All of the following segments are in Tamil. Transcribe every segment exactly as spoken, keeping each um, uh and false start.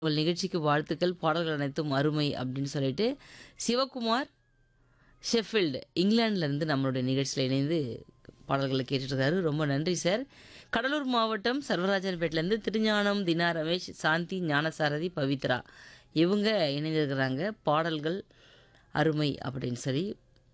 உங்கள் நிகழ்ச்சிக்கு வாழ்த்துக்கள். பாடல்கள் அனைத்தும் அருமை அப்படின்னு சொல்லிட்டு, சிவகுமார் ஷெஃபீல்டு இங்கிலாந்துலேருந்து நம்மளுடைய நிகழ்ச்சியில் இணைந்து பாடல்களை கேட்டுட்ருக்காரு. ரொம்ப நன்றி சார். கடலூர் மாவட்டம் சர்வராஜன்பேட்டிலேருந்து திருஞானம், தினா ரமேஷ், சாந்தி, ஞானசாரதி, பவித்ரா இவங்க இணைந்திருக்கிறாங்க. பாடல்கள் அருமை அப்படின்னு சொல்லி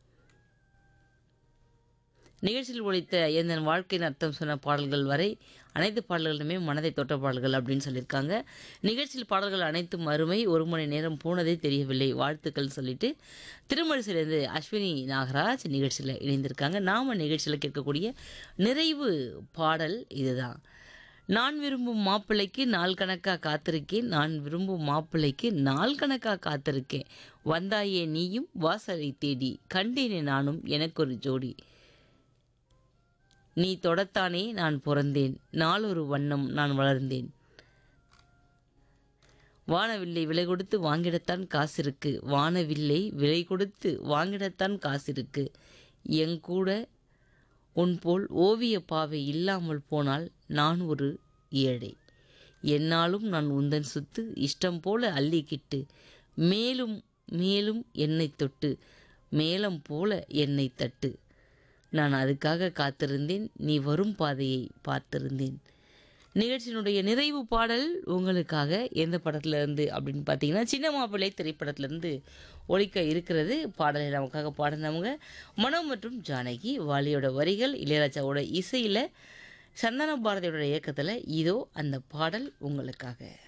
நிகழ்ச்சியில் ஒழித்த எந்தன் வாழ்க்கையின் அர்த்தம் சொன்ன பாடல்கள் வரை அனைத்து பாடல்களுமே மனதை தொட்ட பாடல்கள் அப்படின்னு சொல்லியிருக்காங்க. நிகழ்ச்சியில் பாடல்கள் அனைத்தும் அருமை. ஒரு மணி நேரம் போனதே தெரியவில்லை. வாழ்த்துக்கள் சொல்லிட்டு திருமழிசையிலேருந்து அஸ்வினி நாகராஜ் நிகழ்ச்சியில் இணைந்திருக்காங்க. நாம் நிகழ்ச்சியில் கேட்கக்கூடிய நிறைவு பாடல் இதுதான். நான் விரும்பும் மாப்பிள்ளைக்கு நாள் கணக்காக காத்திருக்கேன், நான் விரும்பும் மாப்பிள்ளைக்கு நாள் கணக்காக காத்திருக்கேன், வந்தாயே நீயும் வாசலை தேடி, கண்டேனே நானும் எனக்கொரு ஜோடி, நீ தொடத்தானே நான் பிறந்தேன், நாளொரு வண்ணம் நான் வளர்ந்தேன், வானவில்லை விலை கொடுத்து வாங்கிடத்தான் காசிருக்கு, வானவில்லை விலை கொடுத்து வாங்கிடத்தான் காசிருக்கு, எங்கூட உன் போல் ஓவிய பாவை இல்லாமல் போனால் நான் ஒரு ஏழை, என்னாலும் நான் உந்தன் சுத்து இஷ்டம் போல அள்ளிக்கிட்டு, மேலும் மேலும் என்னை தொட்டு மேலம் போல என்னை தட்டு, நான் அதுக்காக காத்திருந்தேன், நீ வரும் பாதையை பார்த்திருந்தேன். நிகழ்ச்சியினுடைய நிறைவு பாடல் உங்களுக்காக எந்த படத்துலேருந்து அப்படின்னு பார்த்தீங்கன்னா, சின்ன மாப்பிள்ளை திரைப்படத்திலேருந்து ஒலிக்க இருக்கிறது. பாடலை நமக்காக பாடினவங்க மனோ மற்றும் ஜானகி. வாலியோட வரிகள், இளையராஜாவோட இசையில், சந்தன பாரதியோட இயக்கத்தில். இதோ அந்த பாடல் உங்களுக்காக.